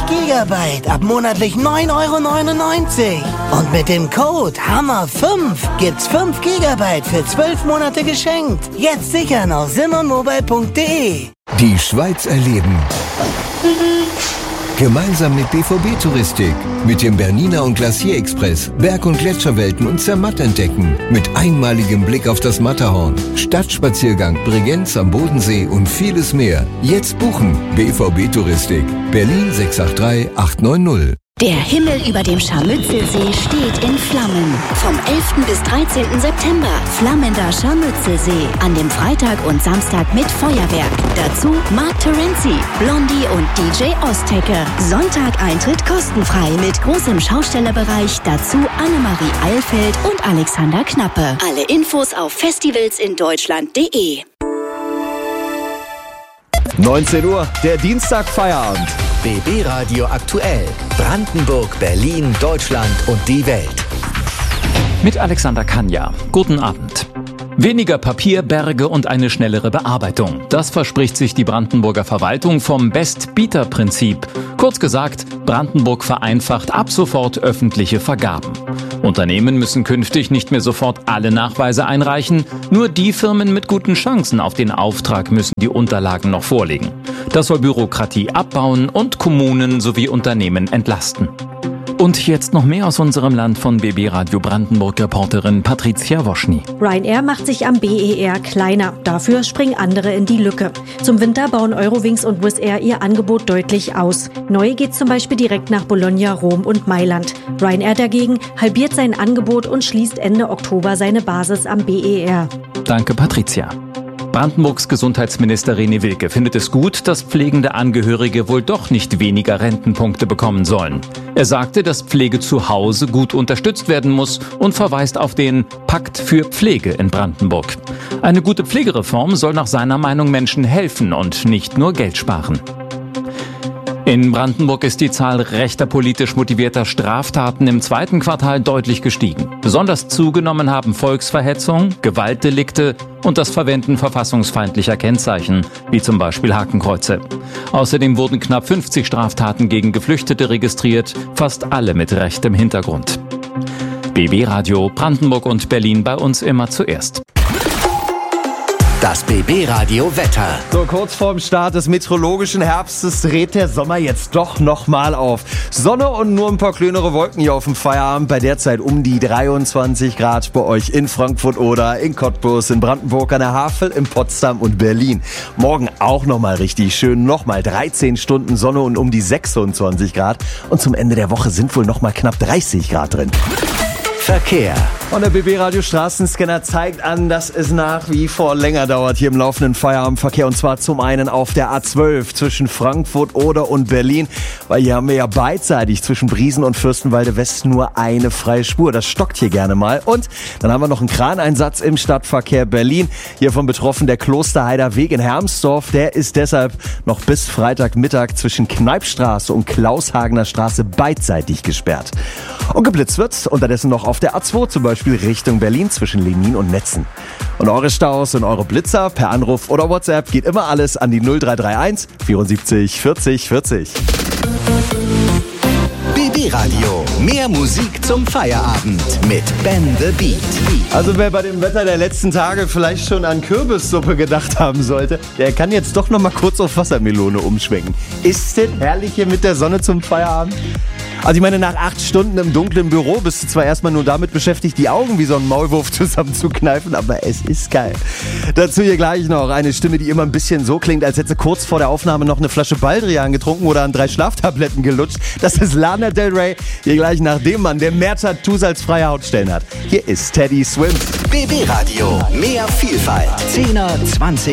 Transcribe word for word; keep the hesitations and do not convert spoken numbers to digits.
Gigabyte ab monatlich neun Euro neunundneunzig. Und mit dem Code Hammer fünf gibt's fünf Gigabyte für zwölf Monate geschenkt. Jetzt sichern auf simonmobile punkt de. Die Schweiz erleben. Gemeinsam mit B V B-Touristik. Mit dem Bernina und Glacier Express Berg- und Gletscherwelten und Zermatt entdecken. Mit einmaligem Blick auf das Matterhorn. Stadtspaziergang, Bregenz am Bodensee und vieles mehr. Jetzt buchen. B V B-Touristik. Berlin sechs acht drei acht neun null. Der Himmel über dem Scharmützelsee steht in Flammen. Vom elften bis dreizehnten September flammender Scharmützelsee. An dem Freitag und Samstag mit Feuerwerk. Dazu Mark Terenzi, Blondie und D J Ostecke. Sonntag Eintritt kostenfrei mit großem Schaustellerbereich. Dazu Annemarie Eilfeld und Alexander Knappe. Alle Infos auf festivalsindeutschland punkt de. neunzehn Uhr, der Dienstag-Feierabend. B B Radio aktuell. Brandenburg, Berlin, Deutschland und die Welt. Mit Alexander Kanja. Guten Abend. Weniger Papierberge und eine schnellere Bearbeitung. Das verspricht sich die Brandenburger Verwaltung vom Best-Bieter-Prinzip. Kurz gesagt, Brandenburg vereinfacht ab sofort öffentliche Vergaben. Unternehmen müssen künftig nicht mehr sofort alle Nachweise einreichen. Nur die Firmen mit guten Chancen auf den Auftrag müssen die Unterlagen noch vorlegen. Das soll Bürokratie abbauen und Kommunen sowie Unternehmen entlasten. Und jetzt noch mehr aus unserem Land von B B Radio Brandenburg-Reporterin Patricia Woschny. Ryanair macht sich am B E R kleiner. Dafür springen andere in die Lücke. Zum Winter bauen Eurowings und Wizz Air ihr Angebot deutlich aus. Neu geht zum Beispiel direkt nach Bologna, Rom und Mailand. Ryanair dagegen halbiert sein Angebot und schließt Ende Oktober seine Basis am B E R. Danke, Patricia. Brandenburgs Gesundheitsminister René Wilke findet es gut, dass pflegende Angehörige wohl doch nicht weniger Rentenpunkte bekommen sollen. Er sagte, dass Pflege zu Hause gut unterstützt werden muss und verweist auf den Pakt für Pflege in Brandenburg. Eine gute Pflegereform soll nach seiner Meinung Menschen helfen und nicht nur Geld sparen. In Brandenburg ist die Zahl rechter politisch motivierter Straftaten im zweiten Quartal deutlich gestiegen. Besonders zugenommen haben Volksverhetzung, Gewaltdelikte und das Verwenden verfassungsfeindlicher Kennzeichen, wie zum Beispiel Hakenkreuze. Außerdem wurden knapp fünfzig Straftaten gegen Geflüchtete registriert, fast alle mit rechtem Hintergrund. B B Radio Brandenburg und Berlin bei uns immer zuerst. Das B B Radio Wetter. So, kurz vorm Start des meteorologischen Herbstes dreht der Sommer jetzt doch nochmal auf. Sonne und nur ein paar kleinere Wolken hier auf dem Feierabend. Bei derzeit um die dreiundzwanzig Grad bei euch in Frankfurt oder in Cottbus, in Brandenburg an der Havel, in Potsdam und Berlin. Morgen auch nochmal richtig schön. Nochmal dreizehn Stunden Sonne und um die sechsundzwanzig Grad. Und zum Ende der Woche sind wohl nochmal knapp dreißig Grad drin. Verkehr. Und der B B Radio Straßenscanner zeigt an, dass es nach wie vor länger dauert hier im laufenden Feierabendverkehr. Und zwar zum einen auf der A zwölf zwischen Frankfurt, Oder und Berlin. Weil hier haben wir ja beidseitig zwischen Briesen und Fürstenwalde West nur eine freie Spur. Das stockt hier gerne mal. Und dann haben wir noch einen Kraneinsatz im Stadtverkehr Berlin. Hiervon betroffen der Klosterheider Weg in Hermsdorf. Der ist deshalb noch bis Freitagmittag zwischen Kneipstraße und Klaushagener Straße beidseitig gesperrt. Und geblitzt wird unterdessen noch auf der A zwei zum Beispiel Richtung Berlin zwischen Lenin und Netzen. Und eure Staus und eure Blitzer per Anruf oder WhatsApp geht immer alles an die null drei drei eins vierundsiebzig vierzig vierzig. B B Radio. Mehr Musik zum Feierabend mit Ben the Beat. Also wer bei dem Wetter der letzten Tage vielleicht schon an Kürbissuppe gedacht haben sollte, der kann jetzt doch noch mal kurz auf Wassermelone umschwenken. Ist das herrlich hier mit der Sonne zum Feierabend? Also ich meine, nach acht Stunden im dunklen Büro bist du zwar erstmal nur damit beschäftigt, die Augen wie so ein Maulwurf zusammenzukneifen, aber es ist geil. Dazu hier gleich noch eine Stimme, die immer ein bisschen so klingt, als hätte sie kurz vor der Aufnahme noch eine Flasche Baldrian getrunken oder an drei Schlaftabletten gelutscht. Das ist Lana Del Rey, hier gleich nach dem Mann, der mehr Tattoos als freie Hautstellen hat. Hier ist Teddy Swims. B B Radio, mehr Vielfalt. zehner, zwanziger